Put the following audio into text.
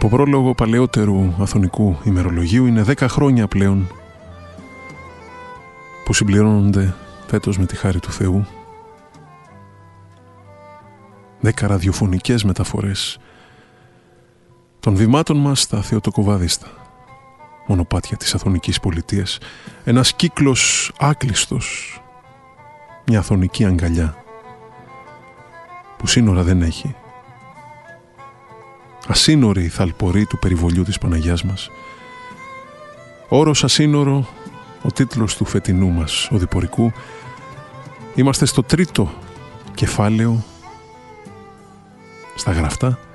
Από πρόλογο παλαιότερου αθωνικού ημερολογίου είναι 10 χρόνια πλέον που συμπληρώνονται φέτος με τη χάρη του Θεού 10 ραδιοφωνικές μεταφορές των βημάτων μας στα θεοτοκοβάδιστα μονοπάτια της Αθωνικής πολιτείας. Ένας κύκλος άκλειστος, μια αθωνική αγκαλιά που σύνορα δεν έχει. Ασύνορη η θαλπορή του περιβολιού της Παναγιάς μας. Όρος ασύνορο, ο τίτλος του φετινού μας οδηπορικού. Είμαστε στο τρίτο κεφάλαιο στα γραφτά